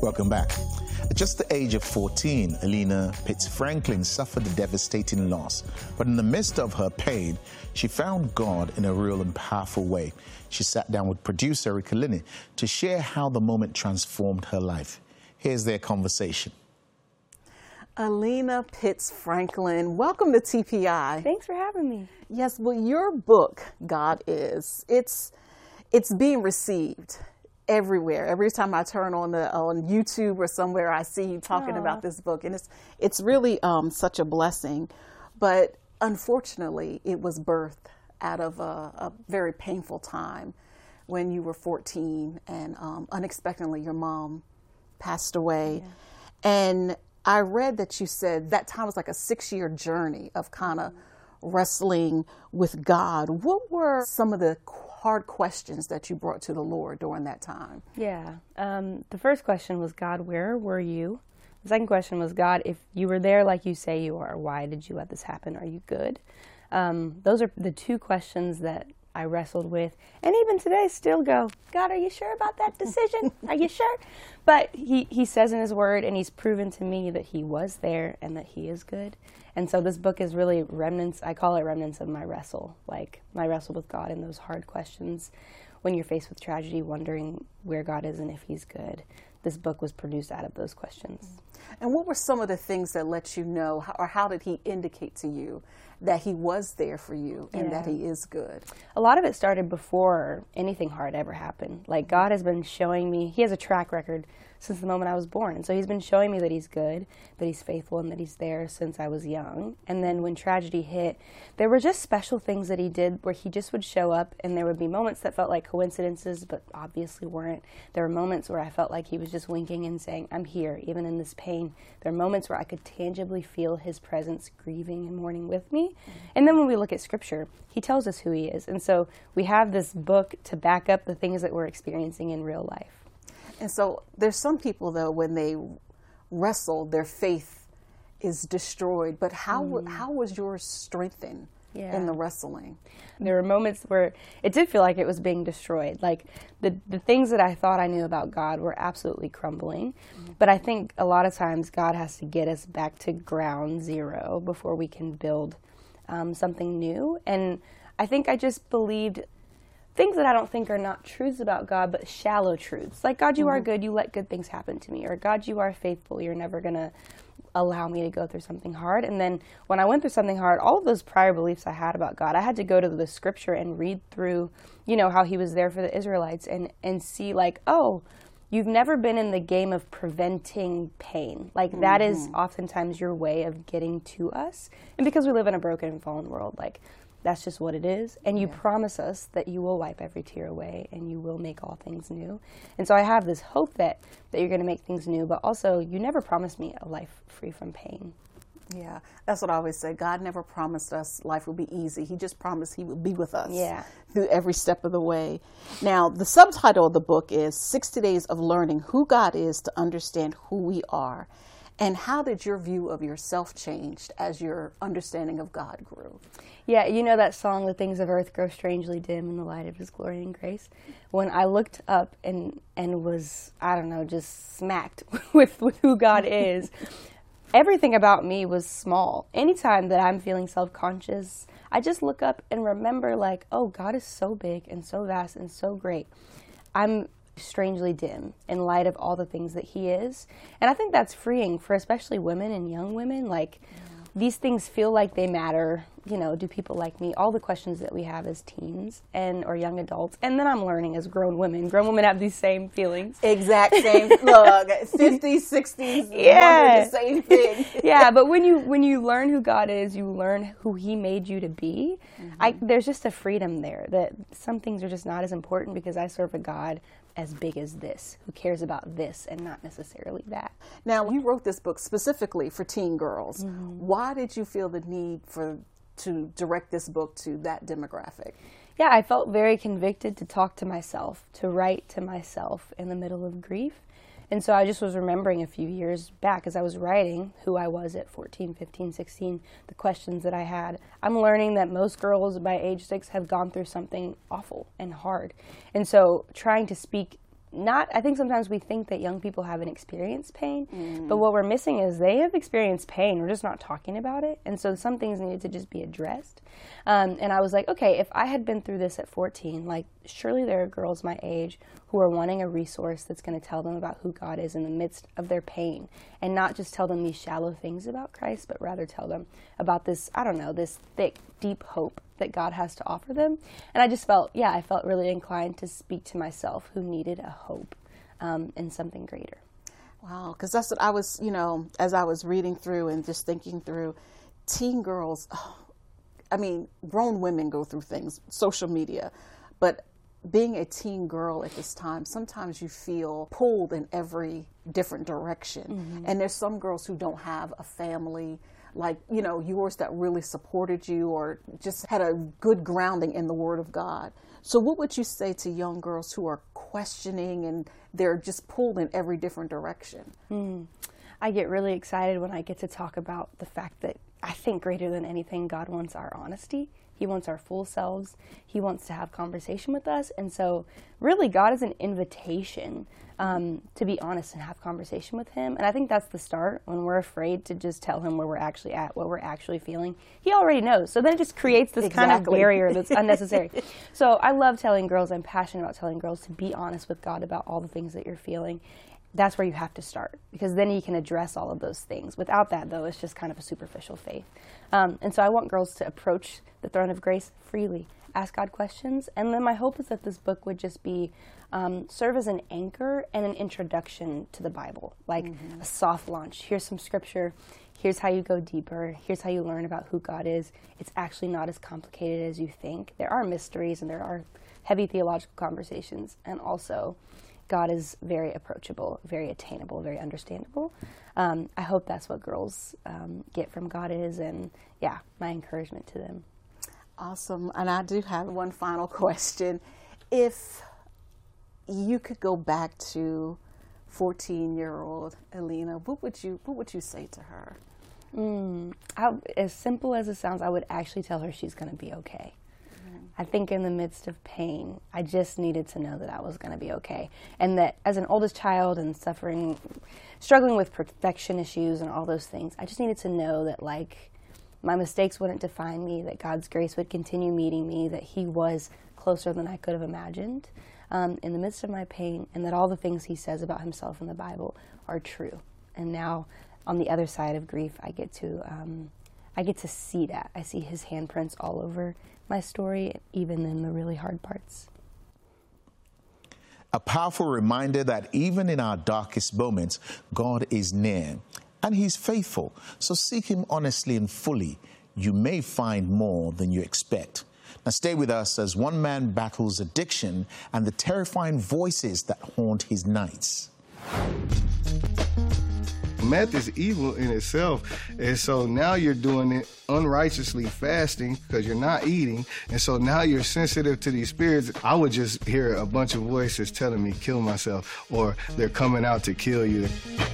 Welcome back. At just the age of 14, Alina Pitts Franklin suffered a devastating loss. But in the midst of her pain, she found God in a real and powerful way. She sat down with producer Erica Linney to share how the moment transformed her life. Here's their conversation. Alina Pitts Franklin, welcome to TPI. Thanks for having me. Yes, well, your book, God Is, it's being received everywhere. Every time I turn on YouTube or somewhere, I see you talking about this book, and it's really such a blessing. But unfortunately, it was birthed out of a very painful time when you were 14, and unexpectedly your mom passed away. Yeah. And I read that you said that time was like a 6-year journey of kind of wrestling with God. What were some of the hard questions that you brought to the Lord during that time? Yeah. The first question was, God, where were you? The second question was, God, if you were there like you say you are, why did you let this happen? Are you good? Those are the two questions that I wrestled with, and even today still go, God, are you sure about that decision? Are you sure? But he says in his word, and he's proven to me that he was there and that he is good. And so this book is really remnants, I call it remnants of my wrestle, like my wrestle with God and those hard questions when you're faced with tragedy, wondering where God is and if he's good. This book was produced out of those questions. And what were some of the things that let you know, or how did he indicate to you that he was there for you and that he is good? A lot of it started before anything hard ever happened. Like, God has been showing me, he has a track record since the moment I was born. And so he's been showing me that he's good, that he's faithful, and that he's there since I was young. And then when tragedy hit, there were just special things that he did where he just would show up, and there would be moments that felt like coincidences, but obviously weren't. There were moments where I felt like he was just winking and saying, I'm here, even in this pain. There are moments where I could tangibly feel his presence grieving and mourning with me. And then when we look at Scripture, he tells us who he is. And so we have this book to back up the things that we're experiencing in real life. And so there's some people, though, when they wrestle, their faith is destroyed. But how was yours strengthened in the wrestling? There were moments where it did feel like it was being destroyed. Like the things that I thought I knew about God were absolutely crumbling. But I think a lot of times God has to get us back to ground zero before we can build something new. And I think I just believed things that I don't think are not truths about God, but shallow truths. Like, God, you are good, you let good things happen to me. Or, God, you are faithful, you're never going to allow me to go through something hard. And then when I went through something hard, all of those prior beliefs I had about God, I had to go to the Scripture and read through, how he was there for the Israelites and see, like, oh, you've never been in the game of preventing pain. Like, that is oftentimes your way of getting to us. And because we live in a broken and fallen world, like, that's just what it is. And you promise us that you will wipe every tear away and you will make all things new. And so I have this hope that you're going to make things new, but also you never promised me a life free from pain. Yeah, that's what I always say. God never promised us life would be easy. He just promised he would be with us through every step of the way. Now, the subtitle of the book is 60 Days of Learning Who God Is to Understand Who We Are. And how did your view of yourself change as your understanding of God grew? Yeah, you know that song, The Things of Earth Grow Strangely Dim in the Light of His Glory and Grace? When I looked up and was, I don't know, just smacked with who God is, everything about me was small. Anytime that I'm feeling self-conscious, I just look up and remember, like, oh, God is so big and so vast and so great. I'm strangely dim in light of all the things that he is. And I think that's freeing for especially women and young women. Like, these things feel like they matter. Do people like me? All the questions that we have as teens or young adults. And then I'm learning as grown women. Grown women have these same feelings. Exact same. Look, 50s, 60s, the same thing. Yeah, but when you learn who God is, you learn who he made you to be. There's just a freedom there that some things are just not as important because I serve a God as big as this, who cares about this and not necessarily that. Now, you wrote this book specifically for teen girls. Why did you feel the need to direct this book to that demographic? Yeah, I felt very convicted to talk to myself, to write to myself in the middle of grief. And so I just was remembering a few years back as I was writing who I was at 14, 15, 16, the questions that I had. I'm learning that most girls by age 6 have gone through something awful and hard. And so trying to speak I think sometimes we think that young people haven't experienced pain, but what we're missing is they have experienced pain. We're just not talking about it. And so some things needed to just be addressed. And I was like, okay, if I had been through this at 14, like surely there are girls my age who are wanting a resource that's going to tell them about who God is in the midst of their pain, and not just tell them these shallow things about Christ, but rather tell them about this, I don't know, this thick, deep hope that God has to offer them. And I just felt, I felt really inclined to speak to myself who needed a hope in something greater. Wow, because that's what I was, as I was reading through and just thinking through, teen girls, grown women go through things, social media, but being a teen girl at this time, sometimes you feel pulled in every different direction. And there's some girls who don't have a family like, yours that really supported you or just had a good grounding in the Word of God. So what would you say to young girls who are questioning and they're just pulled in every different direction? I get really excited when I get to talk about the fact that I think greater than anything, God wants our honesty. He wants our full selves. He wants to have conversation with us. And so really God is an invitation to be honest and have conversation with him. And I think that's the start. When we're afraid to just tell him where we're actually at, what we're actually feeling, he already knows. So then it just creates this kind of barrier that's unnecessary. So I love telling girls, I'm passionate about telling girls to be honest with God about all the things that you're feeling. That's where you have to start, because then he can address all of those things. Without that, though, it's just kind of a superficial faith. And so I want girls to approach the throne of grace freely, ask God questions, and then my hope is that this book would just be serve as an anchor and an introduction to the Bible, like a soft launch. Here's some scripture. Here's how you go deeper. Here's how you learn about who God is. It's actually not as complicated as you think. There are mysteries and there are heavy theological conversations, and also God is very approachable, very attainable, very understandable. I hope that's what girls get from God is, and my encouragement to them. Awesome. And I do have one final question. If you could go back to 14-year-old Alina, what would you say to her? As simple as it sounds, I would actually tell her she's going to be okay. I think in the midst of pain, I just needed to know that I was going to be okay. And that as an oldest child and struggling with perfection issues and all those things, I just needed to know that, like, my mistakes wouldn't define me, that God's grace would continue meeting me, that he was closer than I could have imagined in the midst of my pain, and that all the things he says about himself in the Bible are true. And now, on the other side of grief, I get to see that. I see his handprints all over my story, even in the really hard parts. A powerful reminder that even in our darkest moments, God is near and he's faithful. So seek him honestly and fully. You may find more than you expect. Now stay with us as one man battles addiction and the terrifying voices that haunt his nights. Meth is evil in itself, and so now you're doing it unrighteously fasting because you're not eating, and so now you're sensitive to these spirits. I would just hear a bunch of voices telling me kill myself, or they're coming out to kill you.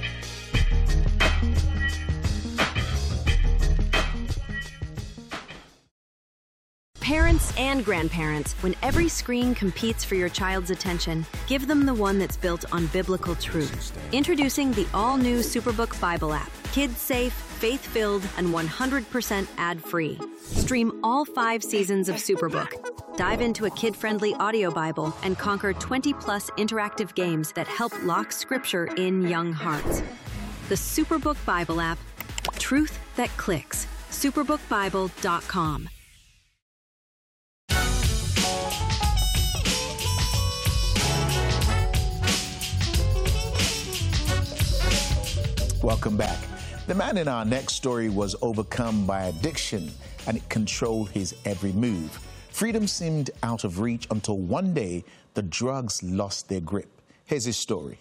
Parents and grandparents, when every screen competes for your child's attention, give them the one that's built on biblical truth. Introducing the all-new Superbook Bible app. Kids-safe, faith-filled, and 100% ad-free. Stream all 5 seasons of Superbook. Dive into a kid-friendly audio Bible and conquer 20-plus interactive games that help lock Scripture in young hearts. The Superbook Bible app. Truth that clicks. Superbookbible.com. Welcome back. The man in our next story was overcome by addiction and it controlled his every move. Freedom seemed out of reach until one day the drugs lost their grip. Here's his story.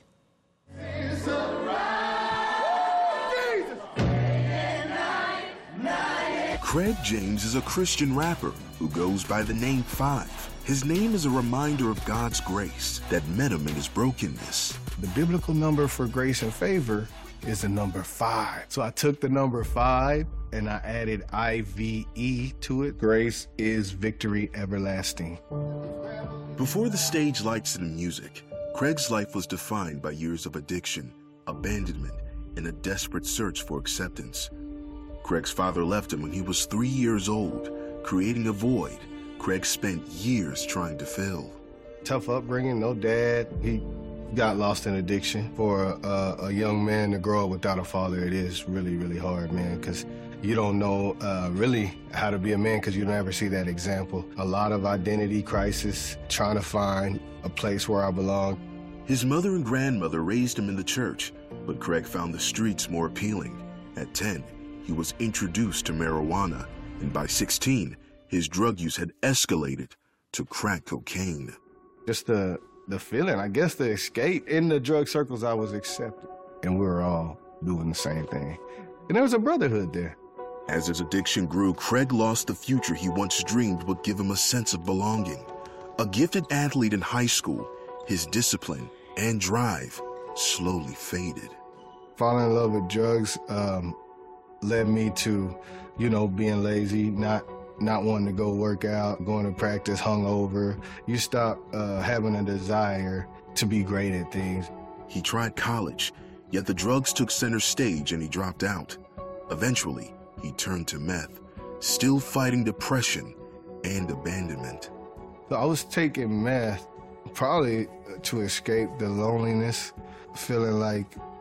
Craig James is a Christian rapper who goes by the name 5. His name is a reminder of God's grace that met him in his brokenness. The biblical number for grace and favor is the number 5. So I took the number 5 and I added IVE to it. Grace is victory everlasting. Before the stage lights and music, Craig's life was defined by years of addiction, abandonment, and a desperate search for acceptance. Craig's father left him when he was 3 years old, creating a void Craig spent years trying to fill. Tough upbringing, no dad. He got lost in addiction. For a young man to grow up without a father, it is really, really hard, man, because you don't know really how to be a man because you never see that example. A lot of identity crisis, trying to find a place where I belong. His mother and grandmother raised him in the church, but Craig found the streets more appealing. At 10, he was introduced to marijuana, and by 16, his drug use had escalated to crack cocaine. Just the feeling, I guess the escape. In the drug circles, I was accepted, and we were all doing the same thing. And there was a brotherhood there. As his addiction grew, Craig lost the future he once dreamed would give him a sense of belonging. A gifted athlete in high school, his discipline and drive slowly faded. Falling in love with drugs led me to, being lazy, not wanting to go work out, going to practice hungover. You stop having a desire to be great at things. He tried college, yet the drugs took center stage and he dropped out. Eventually, he turned to meth, still fighting depression and abandonment. So I was taking meth probably to escape the loneliness, feeling like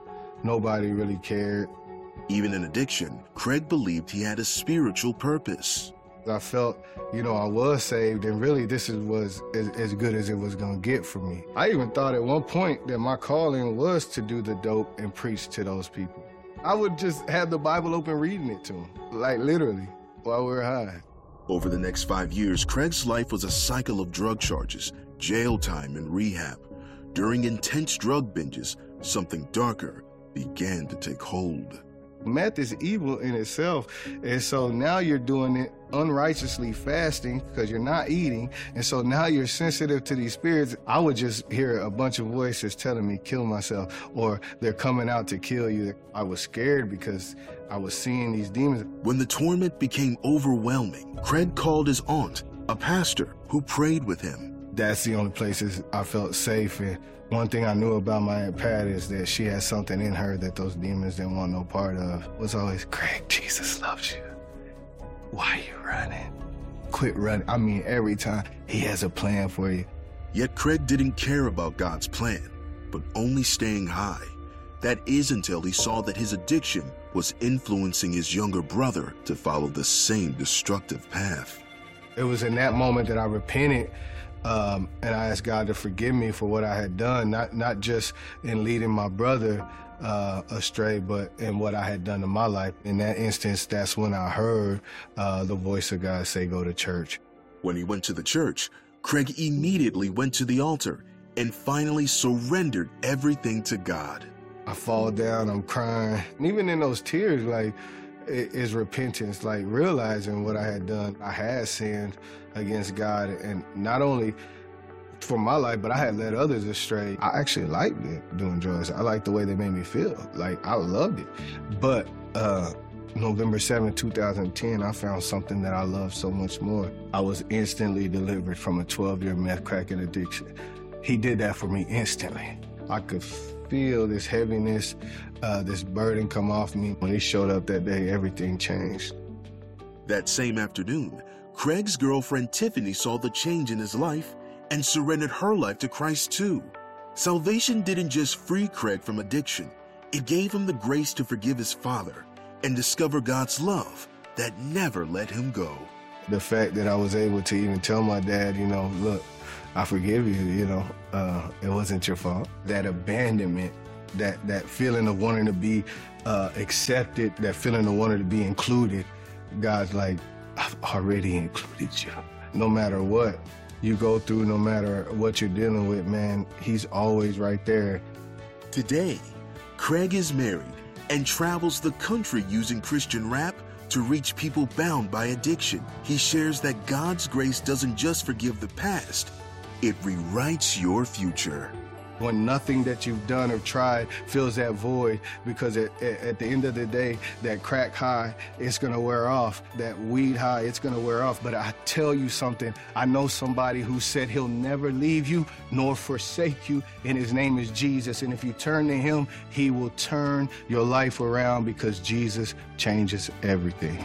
nobody really cared. Even in addiction, Craig believed he had a spiritual purpose. I felt, I was saved, and really this was as good as it was going to get for me. I even thought at one point that my calling was to do the dope and preach to those people. I would just have the Bible open reading it to them, like literally, while we were high. Over the next 5 years, Craig's life was a cycle of drug charges, jail time, and rehab. During intense drug binges, something darker began to take hold. Meth is evil in itself, and so now you're doing it unrighteously fasting because you're not eating, and so now you're sensitive to these spirits. I would just hear a bunch of voices telling me kill myself, or they're coming out to kill you. I was scared because I was seeing these demons. When the torment became overwhelming, Craig called his aunt, a pastor, who prayed with him. That's the only places I felt safe. And one thing I knew about my Aunt Pat is that she had something in her that those demons didn't want no part of. It was always, Craig, Jesus loves you. Why are you running? Quit running. I mean, every time he has a plan for you. Yet Craig didn't care about God's plan, but only staying high. That is until he saw that his addiction was influencing his younger brother to follow the same destructive path. It was in that moment that I repented. And I asked God to forgive me for what I had done, not just in leading my brother astray, but in what I had done in my life. In that instance, that's when I heard the voice of God say, go to church. When he went to the church, Craig immediately went to the altar and finally surrendered everything to God. I fall down, I'm crying. And even in those tears, is repentance, realizing what I had done. I had sinned against God, and not only for my life, but I had led others astray. I actually liked it, doing drugs. I liked the way they made me feel. I loved it. But November 7, 2010, I found something that I loved so much more. I was instantly delivered from a 12-year meth cracking addiction. He did that for me instantly. I could feel this heaviness, this burden come off me. When he showed up that day, everything changed. That same afternoon, Craig's girlfriend Tiffany saw the change in his life and surrendered her life to Christ too. Salvation didn't just free Craig from addiction, it gave him the grace to forgive his father and discover God's love that never let him go. The fact that I was able to even tell my dad, look, I forgive you, it wasn't your fault. That abandonment, that feeling of wanting to be accepted, that feeling of wanting to be included, God's like, I've already included you. No matter what you go through, no matter what you're dealing with, man, he's always right there. Today, Craig is married and travels the country using Christian rap to reach people bound by addiction. He shares that God's grace doesn't just forgive the past, it rewrites your future. when nothing that you've done or tried fills that void, because at the end of the day, that crack high, it's going to wear off. That weed high, it's going to wear off. But I tell you something, I know somebody who said he'll never leave you nor forsake you, and his name is Jesus. And if you turn to him, he will turn your life around, because Jesus changes everything.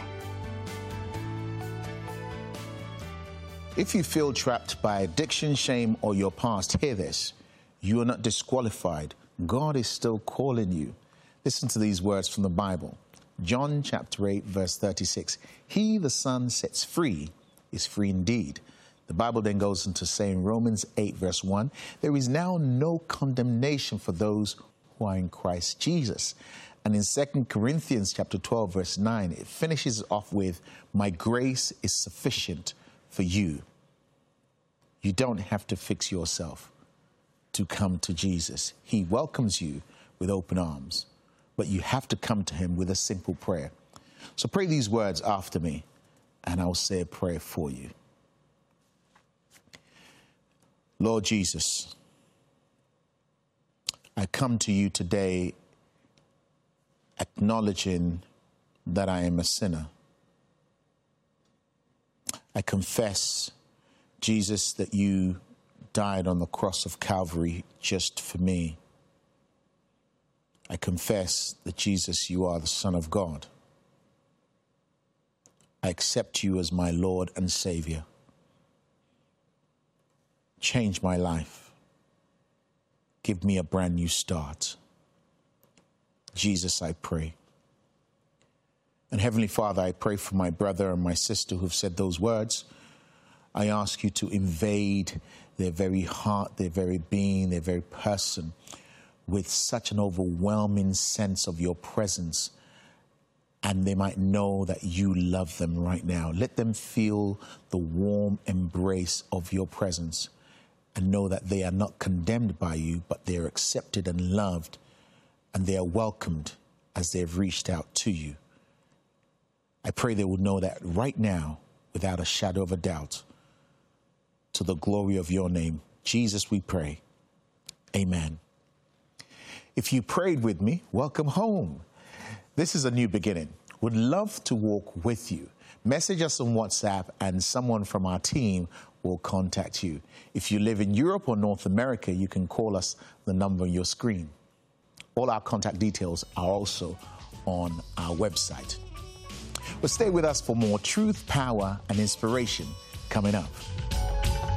If you feel trapped by addiction, shame, or your past, hear this. You are not disqualified. God is still calling you. Listen to these words from the Bible. John chapter 8, verse 36. He the Son sets free is free indeed. The Bible then goes into saying, Romans 8, verse 1, there is now no condemnation for those who are in Christ Jesus. And in 2 Corinthians chapter 12, verse 9, it finishes off with, my grace is sufficient for you. You don't have to fix yourself to come to Jesus. He welcomes you with open arms, but you have to come to him with a simple prayer. So pray these words after me, and I'll say a prayer for you. Lord Jesus, I come to you today acknowledging that I am a sinner. I confess, Jesus, that you died on the cross of Calvary just for me. I confess that, Jesus, you are the Son of God. I accept you as my Lord and Savior. Change my life. Give me a brand new start. Jesus, I pray. And Heavenly Father, I pray for my brother and my sister who've said those words. I ask you to invade their very heart, their very being, their very person with such an overwhelming sense of your presence, and they might know that you love them right now. Let them feel the warm embrace of your presence and know that they are not condemned by you, but they are accepted and loved, and they are welcomed as they've reached out to you. I pray they will know that right now, without a shadow of a doubt, to the glory of your name. Jesus, we pray. Amen. If you prayed with me, welcome home. This is a new beginning. Would love to walk with you. Message us on WhatsApp and someone from our team will contact you. If you live in Europe or North America, you can call us, the number on your screen. All our contact details are also on our website. But stay with us for more truth, power, and inspiration coming up.